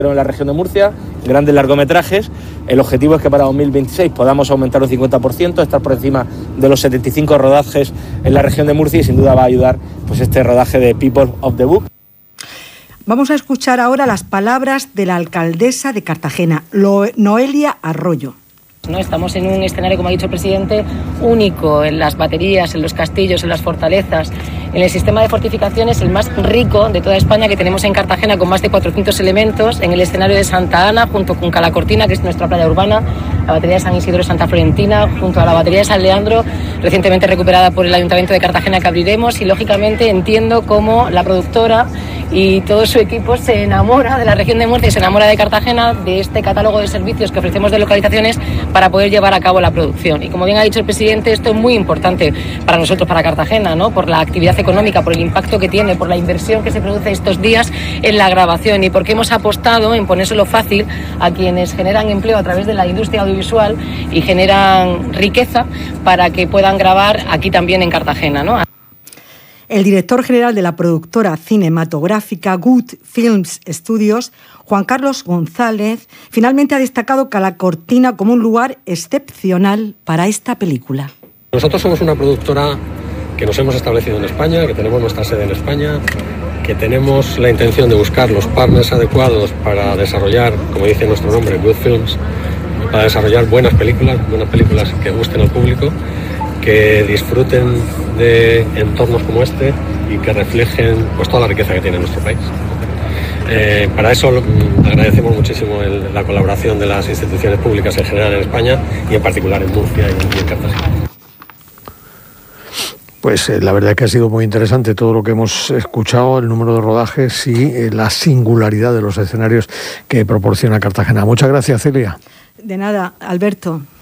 En la región de Murcia, grandes largometrajes. El objetivo es que para 2026 podamos aumentar un 50%, estar por encima de los 75 rodajes en la región de Murcia, y sin duda va a ayudar pues este rodaje de People of the Book. Vamos a escuchar ahora las palabras de la alcaldesa de Cartagena, Noelia Arroyo. ¿No? Estamos en un escenario, como ha dicho el presidente, único en las baterías, en los castillos, en las fortalezas, en el sistema de fortificaciones, el más rico de toda España, que tenemos en Cartagena, con más de 400 elementos, en el escenario de Santa Ana, junto con Calacortina, que es nuestra playa urbana, la batería de San Isidro de Santa Florentina, junto a la batería de San Leandro, recientemente recuperada por el Ayuntamiento de Cartagena, que abriremos, y lógicamente entiendo cómo la productora y todo su equipo se enamora de la región de Murcia y se enamora de Cartagena, de este catálogo de servicios que ofrecemos de localizaciones para poder llevar a cabo la producción. Y como bien ha dicho el presidente, esto es muy importante para nosotros, para Cartagena, ¿no? Por la actividad económica, por el impacto que tiene, por la inversión que se produce estos días en la grabación, y porque hemos apostado en ponérselo fácil a quienes generan empleo a través de la industria audiovisual y generan riqueza para que puedan grabar aquí también en Cartagena, ¿no? El director general de la productora cinematográfica Good Films Studios, Juan Carlos González, finalmente ha destacado Calacortina como un lugar excepcional para esta película. Nosotros somos una productora que nos hemos establecido en España, que tenemos nuestra sede en España, que tenemos la intención de buscar los partners adecuados para desarrollar, como dice nuestro nombre, Good Films, para desarrollar buenas películas que gusten al público, que disfruten de entornos como este y que reflejen pues toda la riqueza que tiene nuestro país. Para eso agradecemos muchísimo la colaboración de las instituciones públicas en general en España y en particular en Murcia y en Cartagena. Pues la verdad es que ha sido muy interesante todo lo que hemos escuchado, el número de rodajes y la singularidad de los escenarios que proporciona Cartagena. Muchas gracias, Celia. De nada, Alberto.